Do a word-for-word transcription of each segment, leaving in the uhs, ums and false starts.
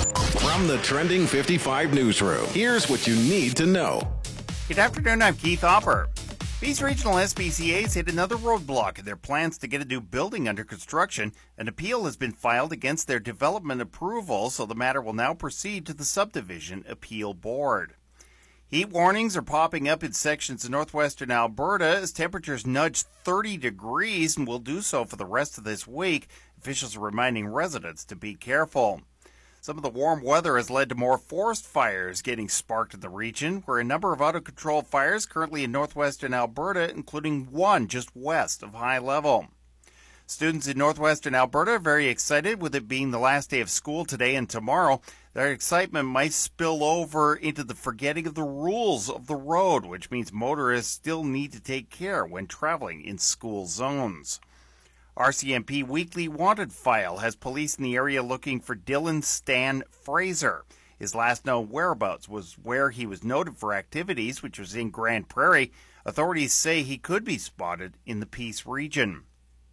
From the Trending fifty-five newsroom, here's what you need to know. Good afternoon, I'm Keith Hopper. Peace Regional S P C A's hit another roadblock in their plans to get a new building under construction. An appeal has been filed against their development approval, so the matter will now proceed to the Subdivision Appeal Board. Heat warnings are popping up in sections of northwestern Alberta as temperatures nudge thirty degrees and will do so for the rest of this week. Officials are reminding residents to be careful. Some of the warm weather has led to more forest fires getting sparked in the region, where a number of out-of-control fires currently in northwestern Alberta, including one just west of High Level. Students in northwestern Alberta are very excited, with it being the last day of school today and tomorrow. Their excitement might spill over into the forgetting of the rules of the road, which means motorists still need to take care when traveling in school zones. R C M P Weekly Wanted File has police in the area looking for Dylan Stan Fraser. His last known whereabouts was where he was noted for activities, which was in Grand Prairie. Authorities say he could be spotted in the Peace region.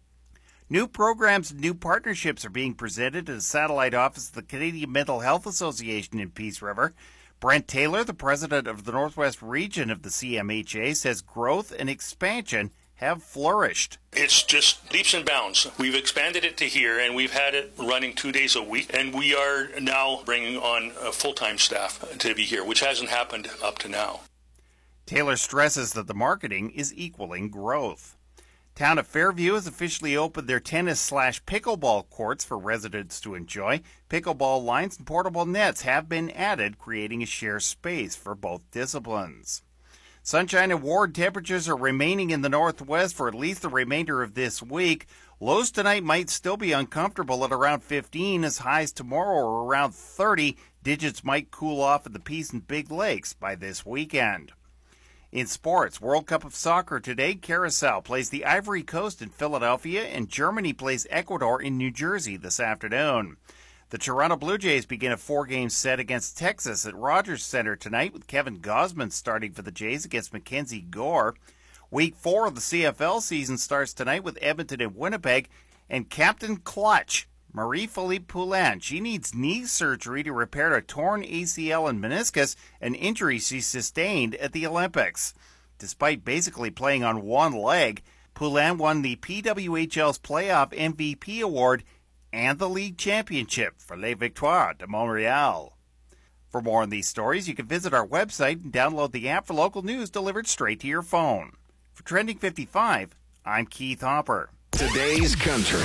New programs and new partnerships are being presented at a satellite office of the Canadian Mental Health Association in Peace River. Brent Taylor, the president of the Northwest region of the C M H A, says growth and expansion have flourished. It's just leaps and bounds. We've expanded it to here, and we've had it running two days a week, and we are now bringing on a full-time staff to be here, which hasn't happened up to now. Taylor stresses that the marketing is equaling growth. Town of Fairview has officially opened their tennis slash pickleball courts for residents to enjoy. Pickleball lines and portable nets have been added, creating a shared space for both disciplines. Sunshine and warm temperatures are remaining in the northwest for at least the remainder of this week. Lows tonight might still be uncomfortable at around fifteen, as highs tomorrow are around thirty. Digits might cool off at the Peace and Big Lakes by this weekend. In sports, World Cup of Soccer today, Curacao plays the Ivory Coast in Philadelphia, and Germany plays Ecuador in New Jersey this afternoon. The Toronto Blue Jays begin a four-game set against Texas at Rogers Center tonight, with Kevin Gausman starting for the Jays against Mackenzie Gore. Week four of the C F L season starts tonight with Edmonton and Winnipeg, and Captain Clutch, Marie-Philippe Poulin. She needs knee surgery to repair a torn A C L and meniscus, an injury she sustained at the Olympics. Despite basically playing on one leg, Poulin won the P W H L's playoff M V P award and the league championship for Les Victoires de Montréal. For more on these stories, you can visit our website and download the app for local news delivered straight to your phone. For Trending fifty-five, I'm Keith Hopper. Today's Country.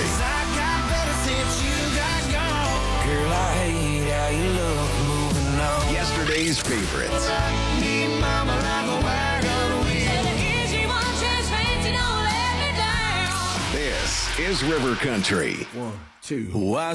Yesterday's favorites. This is River Country. One, two. Was